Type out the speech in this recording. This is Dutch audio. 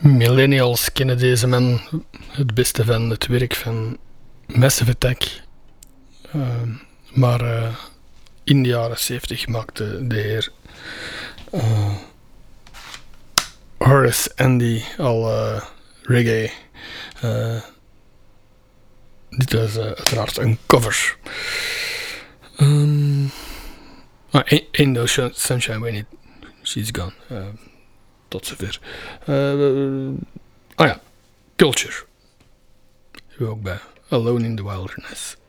Millennials kennen deze man het beste van het werk van Massive Attack. Maar in de jaren 70 maakte de heer Horace Andy al reggae. Dit was uiteraard een cover. Ain't no sunshine when she's gone. Tot zover. Ja, Culture. Hebben we ook bij Alone in the Wilderness.